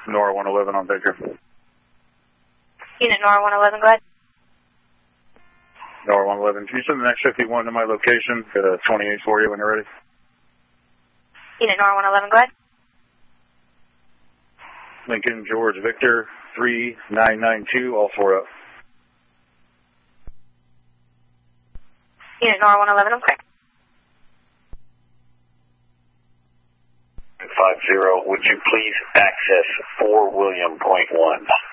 NORA 111 on Baker. Unit NORA 111, go ahead. NORA 111, can you send the next 51 to my location? Got a 28 for you when you're ready. Unit NORA 111, go ahead. Lincoln George Victor 3992, all 4 up. Unit NORA 111, okay. 50, would you please access 4 William.1?